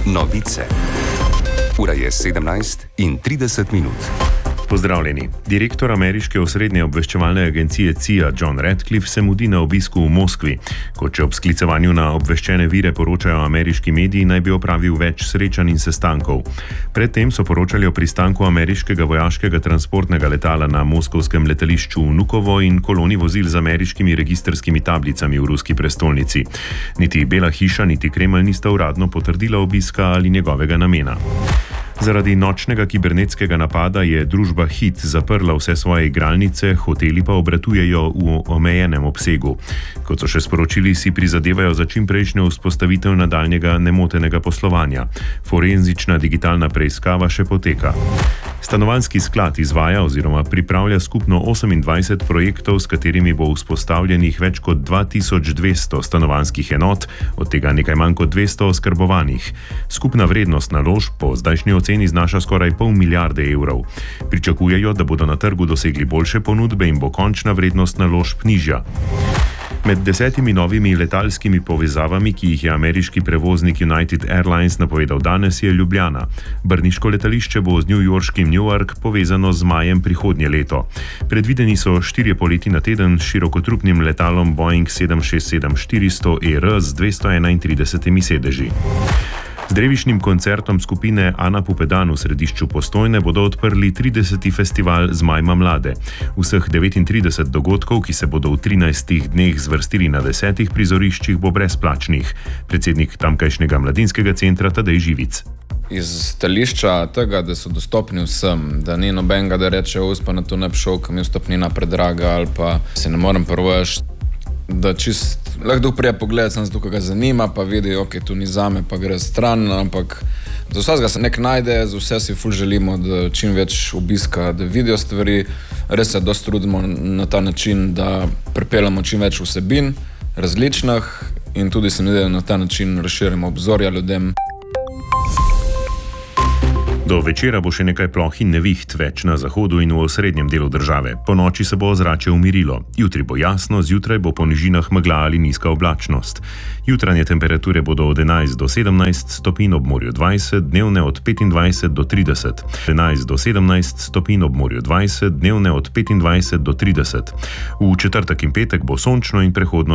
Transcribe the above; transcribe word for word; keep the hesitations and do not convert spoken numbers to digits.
Novice. Ura je sedemnajst in trideset minut. Pozdravljeni. Direktor ameriške osrednje obveščevalne agencije C I A John Ratcliffe se mudi na obisku v Moskvi. Kot če ob sklicevanju na obveščene vire poročajo ameriški mediji, naj bi opravil več srečanj in sestankov. Predtem so poročali o pristanku ameriškega vojaškega transportnega letala na moskovskem letališču Vnukovo in koloni vozil z ameriškimi registrskimi tablicami v ruski prestolnici. Niti Bela hiša, niti Kremelj nista uradno potrdila obiska ali njegovega namena. Zaradi nočnega kibernetskega napada je družba Hit zaprla vse svoje igralnice, hoteli pa obratujejo v omejenem obsegu. Kot so še sporočili, si prizadevajo za čimprejšnjo vzpostavitev nadaljnjega nemotenega poslovanja. Forenzična digitalna preiskava še poteka. Stanovanjski sklad izvaja oziroma pripravlja skupno osemindvajset projektov, s katerimi bo vzpostavljenih več kot dva tisoč dvesto stanovanjskih enot, od tega nekaj manj kot dvesto oskrbovanih. Skupna vrednost naložb po zdajšnji oceni znaša skoraj pol milijarde evrov. Pričakujejo, da bodo na trgu dosegli boljše ponudbe in bo končna vrednost naložb nižja. Med desetimi novimi letalskimi povezavami, ki jih je ameriški prevoznik United Airlines napovedal danes, je Ljubljana. Brniško letališče bo z newyorškim Newark povezano z majem prihodnje leto. Predvideni so štirje poleti na teden s širokotrupnim letalom Boeing sedem šest sedem štiristo E R z dvesto enaintridesetimi sedeži. Z drevišnim koncertom skupine Ana Pupedan v središču Postojne bodo odprli trideseti festival Zmajma mlade. Vseh devetintrideset dogodkov, ki se bodo v trinajstih dneh zvrstili na desetih prizoriščih, bo brezplačnih. Predsednik tamkajšnjega mladinskega centra Tadej Živic. Iz stališča tega, da so dostopni vsem, da ni nobenega, da reče, uspa na to ne bi šel, kam je vstopnina predraga ali pa se ne morem prvojaš, da čist lahko prije pogled, sem zato, ko ga zanima, pa vidi, ok, tu ni zame, pa gre stran, ampak za vsega se nek najde, za vse si ful želimo, da čim več obiska, da vidijo stvari, res se dosti trudimo na ta način, da pripeljamo čim več vsebin, različnih in tudi se mi da na ta način razširimo obzorja ljudem. Do večera bo še nekaj ploh in neviht, več na zahodu in v osrednjem delu države. Po noči se bo ozračje umirilo. Jutri bo jasno, zjutraj bo po nižinah megla ali nizka oblačnost. Jutranje temperature bodo od enajst do sedemnajst stopinj, ob morju dvajset, dnevne od petindvajset do trideset. enajst do sedemnajst stopinj, ob morju dvajset, dnevne od petindvajset do trideset. V četrtek in petek bo sončno in prehodno